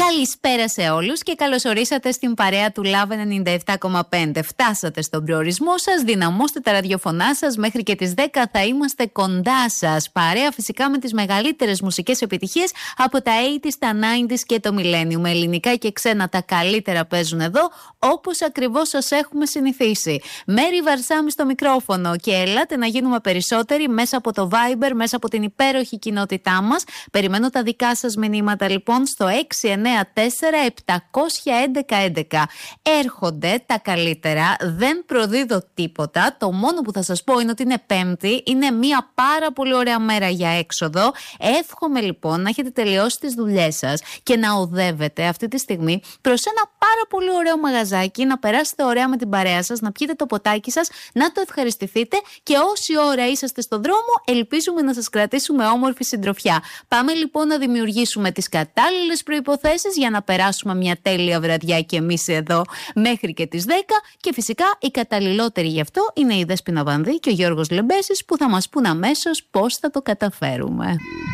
Καλησπέρα σε όλους και καλώς ορίσατε στην παρέα του Love 97,5. Φτάσατε στον προορισμό σας, δυναμώστε τα ραδιοφωνά σας, μέχρι και τις 10 θα είμαστε κοντά σας. Παρέα φυσικά με τις μεγαλύτερες μουσικές επιτυχίες από τα 80s, τα 90s και το Millennium. Με ελληνικά και ξένα τα καλύτερα παίζουν εδώ, όπως ακριβώς σας έχουμε συνηθίσει. Μέρη Βαρσάμι στο μικρόφωνο και ελάτε να γίνουμε περισσότεροι μέσα από το Viber, μέσα από την υπέροχη κοινότητά μας. Περιμένω τα δικά σας μηνύματα λοιπόν στο 694-711-11. Έρχονται τα καλύτερα, δεν προδίδω τίποτα. Το μόνο που θα σας πω είναι ότι είναι Πέμπτη, είναι μια πάρα πολύ ωραία μέρα για έξοδο. Εύχομαι λοιπόν να έχετε τελειώσει τις δουλειές σας και να οδεύετε αυτή τη στιγμή προς ένα πάρα πολύ ωραίο μαγαζάκι, να περάσετε ωραία με την παρέα σας, να πιείτε το ποτάκι σας, να το ευχαριστηθείτε και όση ώρα είσαστε στον δρόμο, ελπίζουμε να σας κρατήσουμε όμορφη συντροφιά. Πάμε λοιπόν να δημιουργήσουμε τις κατάλληλες προϋποθέσεις για να περάσουμε μια τέλεια βραδιά και εμείς εδώ μέχρι και τις 10 και φυσικά οι καταλληλότεροι γι' αυτό είναι η Δέσποινα Βανδύ και ο Γιώργος Λεμπέσης που θα μας πούν αμέσως πώς θα το καταφέρουμε.